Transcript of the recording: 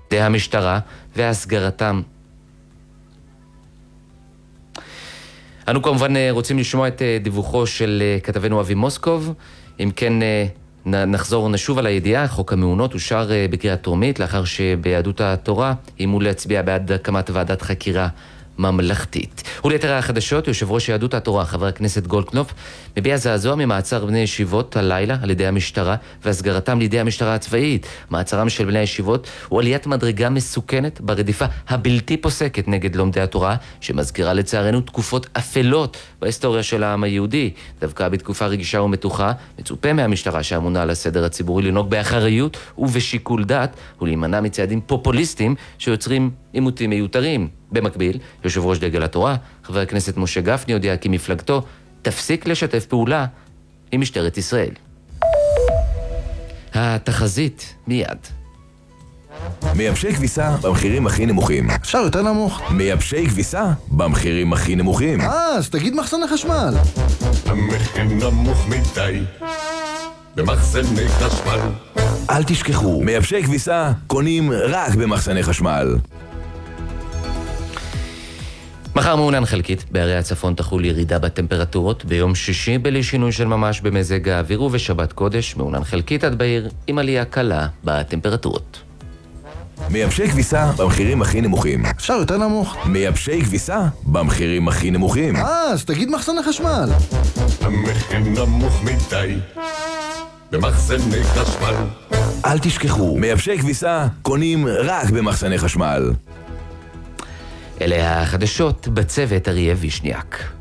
די המשטרה והסגרתם. אנו כמובן רוצים לשמוע את דיווחו של כתבנו אבי מוסקוב. אם כן, נשוב על הידיעה. חוק המעונות אושר בקריאה טרומית לאחר שביהדות התורה אימו להצביע בעד הקמת ועדת חקירה ממלכתית. וליתר החדשות, יושב ראש יהדות התורה, חבר הכנסת גולדקנופ, מביע זעזוע ממעצר בני ישיבות הלילה על ידי המשטרה והסגרתם לידי המשטרה הצבאית. מעצרם של בני הישיבות הוא עליית מדרגה מסוכנת ברדיפה הבלתי פוסקת נגד לומדי התורה, שמזכירה לצערנו תקופות אפלות בהיסטוריה של העם היהודי. דווקא בתקופה רגישה ומתוחה, מצופה מהמשטרה שאמונה על הסדר הציבורי לנהוג באחריות ובשיקול דעת, ולהימנע מצעדים פופוליסטיים שיוצרים עימותים מיותרים. במקביל, יושב ראש דגל התורה, חבר הכנסת משה גפני, הודיע כי מפלגתו תפסיק לשתף פעולה עם משטרת ישראל. התחזית מיד. מייבשי כביסה במחירים הכי נמוכים. אפשר יותר נמוך? מייבשי כביסה במחירים הכי נמוכים. אז תגיד מחסני חשמל. המחיר נמוך מדי במחסני חשמל. אל תשכחו, מייבשי כביסה קונים רק במחסני חשמל. מחר מעונן חלקית, בערי הצפון תחול ירידה בטמפרטורות, ביום שישי בלי שינוי של ממש במזג האוויר, ובשבת קודש מעונן חלקית עד בעיר עם עלייה קלה בטמפרטורות. מייבשי כביסה במחירים הכי נמוכים. אפשר יותר נמוך? מייבשי כביסה במחירים הכי נמוכים. אז תגיד מחסני חשמל. המחיר נמוך מדי במחסני חשמל. אל תשכחו, מייבשי כביסה קונים רק במחסני חשמל. אלה החדשות בצוות אריה וישניאק.